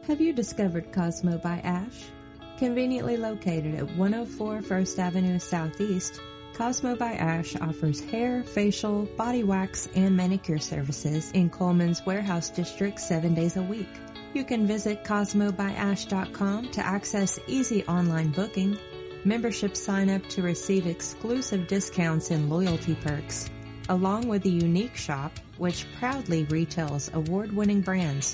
Have you discovered Cosmo by Ash? Conveniently located at 104 First Avenue Southeast, Cosmo by Ash offers hair, facial, body wax, and manicure services in Coleman's warehouse district 7 days a week. You can visit CosmoByAsh.com to access easy online booking, membership sign up to receive exclusive discounts and loyalty perks, along with a unique shop which proudly retails award-winning brands.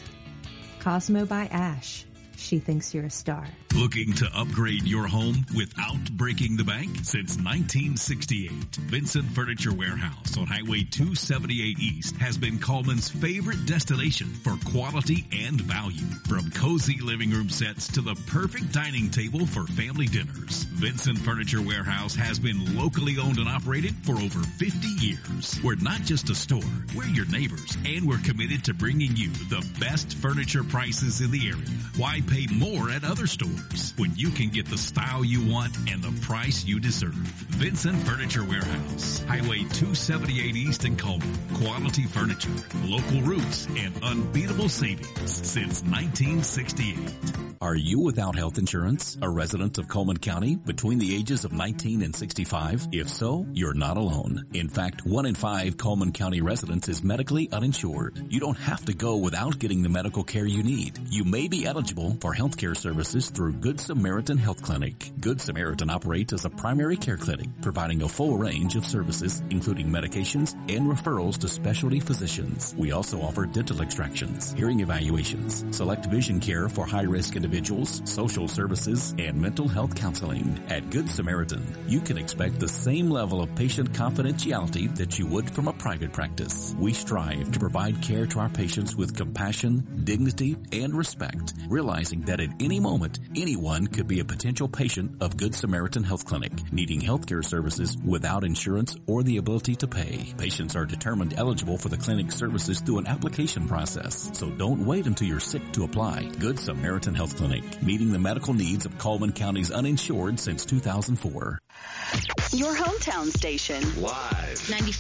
Cosmo by Ash. She thinks you're a star. Looking to upgrade your home without breaking the bank? Since 1968, Vincent Furniture Warehouse on Highway 278 East has been Coleman's favorite destination for quality and value. From cozy living room sets to the perfect dining table for family dinners, Vincent Furniture Warehouse has been locally owned and operated for over 50 years. We're not just a store, we're your neighbors, and we're committed to bringing you the best furniture prices in the area. Why pay more at other stores when you can get the style you want and the price you deserve? Vincent Furniture Warehouse, Highway 278 East in Coleman. Quality furniture, local roots, and unbeatable savings since 1968. Are you without health insurance? A resident of Coleman County between the ages of 19 and 65? If so, you're not alone. In fact, 1 in 5 Coleman County residents is medically uninsured. You don't have to go without getting the medical care you need. You may be eligible for health care services through Good Samaritan Health Clinic. Good Samaritan operates as a primary care clinic, providing a full range of services, including medications and referrals to specialty physicians. We also offer dental extractions, hearing evaluations, select vision care for high-risk individuals, social services, and mental health counseling. At Good Samaritan, you can expect the same level of patient confidentiality that you would from a private practice. We strive to provide care to our patients with compassion, dignity, and respect, realizing that at any moment, anyone could be a potential patient of Good Samaritan Health Clinic, needing healthcare services without insurance or the ability to pay. Patients are determined eligible for the clinic services through an application process, so don't wait until you're sick to apply. Good Samaritan Health Clinic, meeting the medical needs of Coleman County's uninsured since 2004. Your hometown station. Live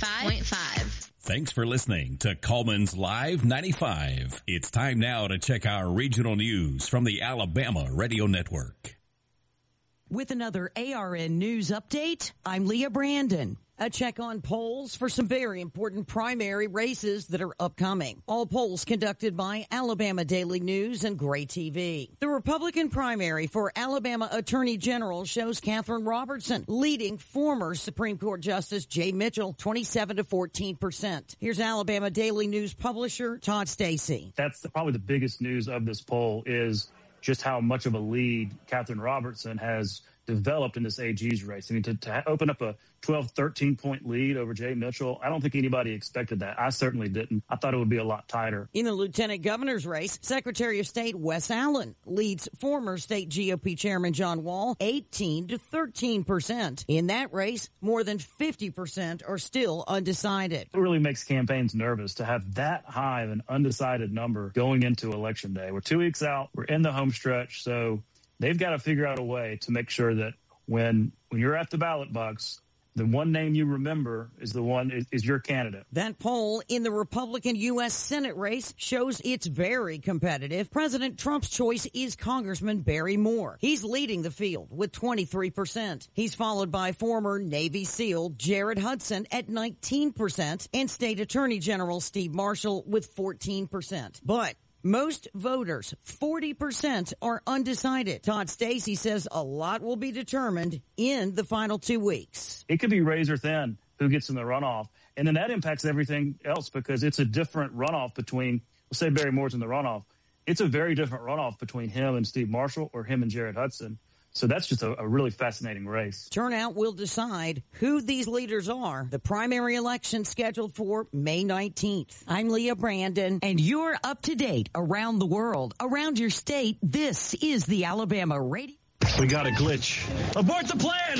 95.5. Thanks for listening to Coleman's Live 95. It's time now to check our regional news from the Alabama Radio Network. With another ARN News update, I'm Leah Brandon. A check on polls for some very important primary races that are upcoming. All polls conducted by Alabama Daily News and Gray TV. The Republican primary for Alabama Attorney General shows Catherine Robertson leading former Supreme Court Justice Jay Mitchell 27 to 14%. Here's Alabama Daily News publisher Todd Stacy. That's probably the biggest news of this poll is just how much of a lead Catherine Robertson has developed in this AG's race. I mean, to open up a 12, 13-point lead over Jay Mitchell, I don't think anybody expected that. I certainly didn't. I thought it would be a lot tighter. In the lieutenant governor's race, Secretary of State Wes Allen leads former state GOP Chairman John Wall 18 to 13%. In that race, more than 50% are still undecided. It really makes campaigns nervous to have that high of an undecided number going into Election Day. We're 2 weeks out. We're in the home stretch, so they've got to figure out a way to make sure that when you're at the ballot box, the one name you remember is the one is your candidate. That poll in the Republican U.S. Senate race shows it's very competitive. President Trump's choice is Congressman Barry Moore. He's leading the field with 23%. He's followed by former Navy SEAL Jared Hudson at 19% and State Attorney General Steve Marshall with 14%. But most voters, 40%, are undecided. Todd Stacy says a lot will be determined in the final 2 weeks. It could be razor thin who gets in the runoff, and then that impacts everything else because it's a different runoff between, let's say Barry Moore's in the runoff. It's a very different runoff between him and Steve Marshall or him and Jared Hudson. So that's just a really fascinating race. Turnout will decide who these leaders are. The primary election scheduled for May 19th. I'm Leah Brandon, and you're up to date around the world, around your state. This is the Alabama Radio. We got a glitch. Abort the plan!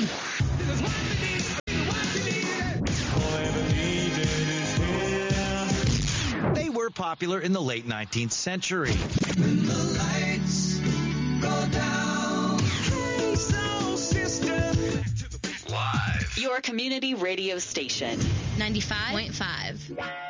They were popular in the late 19th century. When the lights go down, hey soul sister. Live. Your community radio station. 95.5.